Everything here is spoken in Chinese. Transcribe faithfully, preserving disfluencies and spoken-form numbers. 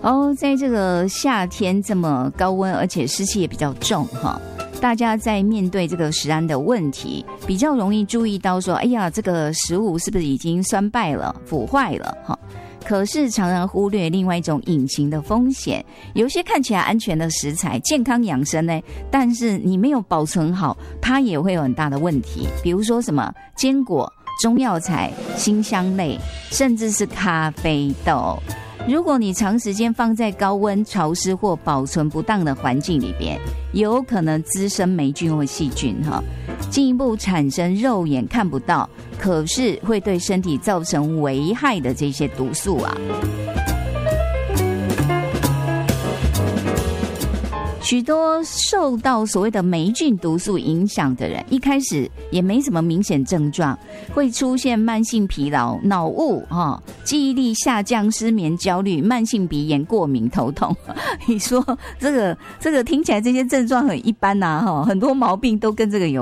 哦，在这个夏天这么高温，而且湿气也比较重哈，大家在面对这个食安的问题，比较容易注意到说，哎呀，这个食物是不是已经酸败了、腐坏了哈？可是常常忽略另外一种隐形的风险，有些看起来安全的食材、健康养生呢，但是你没有保存好，它也会有很大的问题。比如说什么坚果、中药材、辛香类，甚至是咖啡豆。如果你长时间放在高温、潮湿或保存不当的环境里边，有可能滋生霉菌或细菌哈，进一步产生肉眼看不到，可是会对身体造成危害的这些毒素啊。许多受到所谓的霉菌毒素影响的人，一开始也没什么明显症状，会出现慢性疲劳、脑雾、哦、记忆力下降、失眠、焦虑、慢性鼻炎、过敏、头痛。你说这个这个听起来这些症状很一般啊，很多毛病都跟这个有